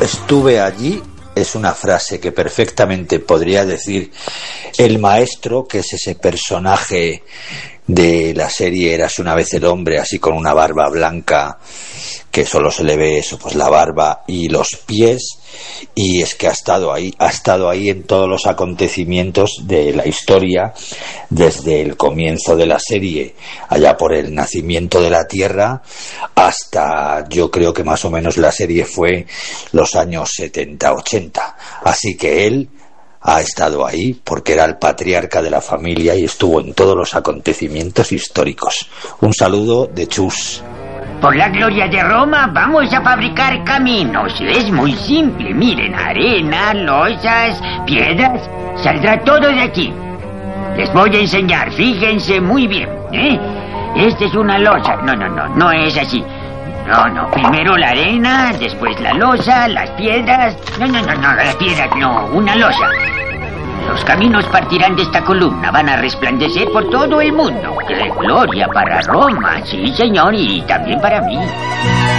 estuve allí es una frase que perfectamente podría decir el maestro, que es ese personaje de la serie Érase una vez el hombre, así con una barba blanca que solo se le ve eso, pues la barba y los pies, y es que ha estado ahí en todos los acontecimientos de la historia, desde el comienzo de la serie, allá por el nacimiento de la Tierra, hasta yo creo que más o menos la serie fue los años 70-80, así que él ha estado ahí porque era el patriarca de la familia y estuvo en todos los acontecimientos históricos. Un saludo de Chus. Por la gloria de Roma, vamos a fabricar caminos. Es muy simple. Miren, arena, losas, piedras. Saldrá todo de aquí. Les voy a enseñar. Fíjense muy bien. Esta es una losa. No es así. No. Primero la arena, después la losa, las piedras. No, las piedras no. Una losa. Los caminos partirán de esta columna, van a resplandecer por todo el mundo. ¡Qué gloria para Roma! Sí, señor, y también para mí.